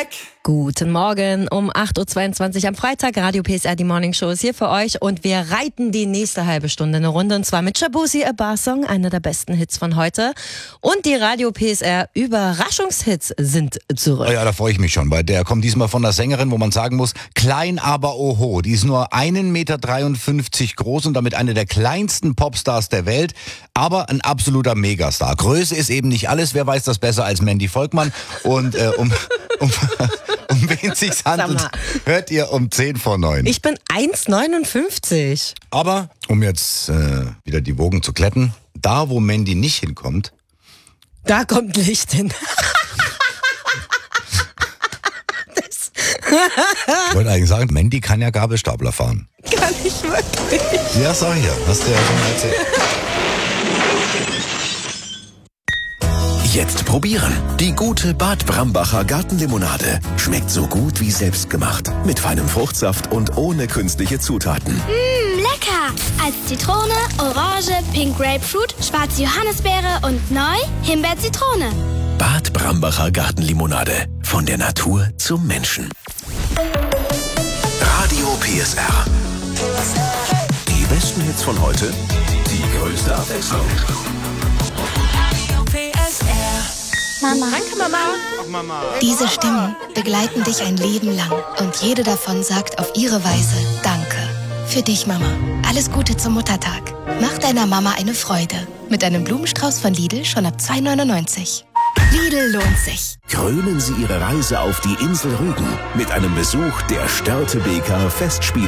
Black. Guten Morgen um 8.22 Uhr am Freitag. Radio PSR, die Morning Show ist hier für euch. Und wir reiten die nächste halbe Stunde eine Runde. Und zwar mit Shabuzi, A Bar Song, einer der besten Hits von heute. Und die Radio PSR Überraschungshits sind zurück. Ja, da freue ich mich schon, weil der kommt diesmal von einer Sängerin, wo man sagen muss, klein aber oho. Die ist nur 1,53 Meter groß und damit eine der kleinsten Popstars der Welt, aber ein absoluter Megastar. Größe ist eben nicht alles. Wer weiß das besser als Mandy Volkmann? Und um wen es sich handelt, hört ihr um 8:50. Ich bin 1,59. Aber, um jetzt wieder die Wogen zu glätten, da wo Mandy nicht hinkommt, da kommt Licht hin. ich wollte eigentlich sagen, Mandy kann ja Gabelstapler fahren. Kann ich wirklich. Ja, sag ich ja. Hast du ja schon mal erzählt. Jetzt probieren. Die gute Bad Brambacher Gartenlimonade. Schmeckt so gut wie selbstgemacht. Mit feinem Fruchtsaft und ohne künstliche Zutaten. Lecker! Als Zitrone, Orange, Pink Grapefruit, schwarze Johannisbeere und neu Himbeer-Zitrone. Bad Brambacher Gartenlimonade. Von der Natur zum Menschen. Radio PSR. Die besten Hits von heute. Die größte Abwechslung. Mama. Danke, Mama. Ach, Mama. Diese Stimmen begleiten dich ein Leben lang und jede davon sagt auf ihre Weise Danke. Für dich, Mama. Alles Gute zum Muttertag. Mach deiner Mama eine Freude. Mit einem Blumenstrauß von Lidl schon ab 2,99 €. Lidl lohnt sich. Krönen Sie Ihre Reise auf die Insel Rügen mit einem Besuch der Störtebeker Festspiele.